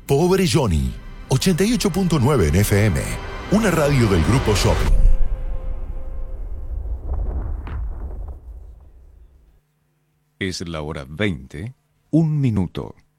Pobre Johnny, 88.9 en FM, una radio del Grupo Shopping. Es la hora 20, 1 minuto.